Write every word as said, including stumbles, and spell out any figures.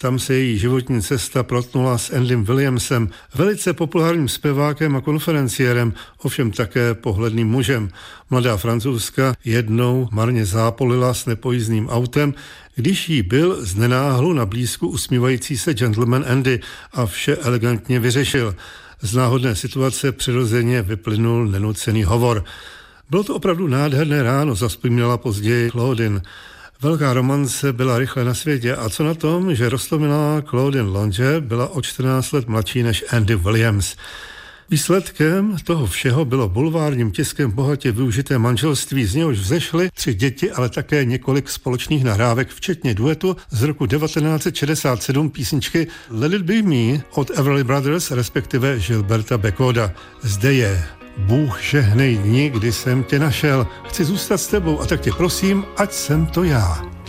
Tam se její životní cesta protnula s Andym Williamsem, velice populárním zpěvákem a konferenciérem, ovšem také pohledným mužem. Mladá Francouzka jednou marně zápolila s nepojízdným autem, když jí byl z nenáhlu na blízku usmívající se gentleman Andy a vše elegantně vyřešil. Z náhodné situace přirozeně vyplynul nenucený hovor. Bylo to opravdu nádherné ráno, zavzpomínala později Claudine. Velká romance byla rychle na světě a co na tom, že roztomilá Claudine Longe byla o čtrnáct let mladší než Andy Williams. Výsledkem toho všeho bylo bulvárním tiskem bohatě využité manželství, z něhož vzešly tři děti, ale také několik společných nahrávek, včetně duetu z roku devatenáct set šedesát sedm písničky Let It Be Me od Everly Brothers, respektive Gilberta Beckoda. Zde je Bůh žehnej dni, kdy jsem tě našel. Chci zůstat s tebou a tak tě prosím, ať jsem to já.